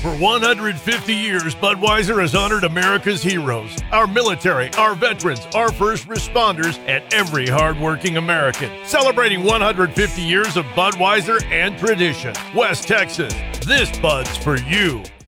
For 150 years, Budweiser has honored America's heroes, our military, our veterans, our first responders, and every hardworking American. Celebrating 150 years of Budweiser and tradition. West Texas, this Bud's for you.